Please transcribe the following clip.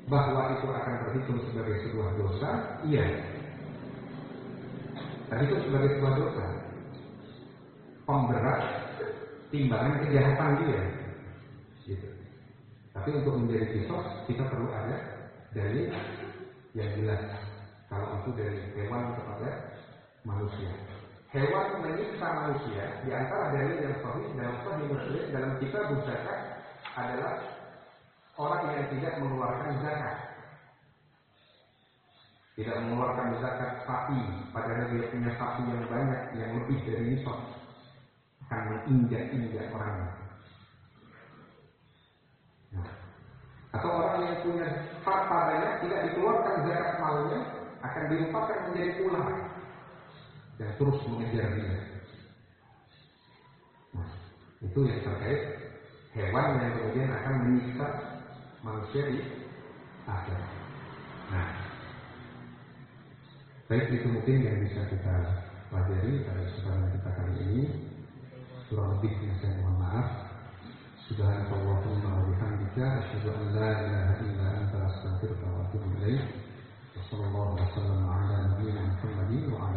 bahwa itu akan terhitung sebagai sebuah dosa, iya. Terhitung sebagai sebuah dosa. Pemberat timbangan kejahatan dia. Gitu. Tapi untuk menjadi kisos kita perlu ada dalil yang jelas. Kalau itu dari hewan kepada manusia. Hewan menyiksa manusia di antara dalil yang sahih dalam Sahih Muslim dalam kitab zakat adalah orang yang tidak mengeluarkan zakat. Tidak mengeluarkan zakat sapi, padahal dia punya sapi yang banyak, yang lebih dari nisab, akan menginjak-injak orangnya. Nah, atau orang yang punya harta banyak tidak dikeluarkan zakat malnya, akan dirupakan menjadi ular dan terus mengejar dia. Nah, itu yang terkait hewan yang kemudian akan menyiksa manusia di akhirat. Nah, baik, itu mungkin yang bisa kita pelajari pada kesempatan kita kali ini. Kurang lebihnya saya mohon maaf. Subhanallahumma wa bihamdika asyhadu an la ilaha illa anta astaghfiruka wa atubu ilaik. Wassallallahu wasallam ala nabiyyina Muhammadin wa ala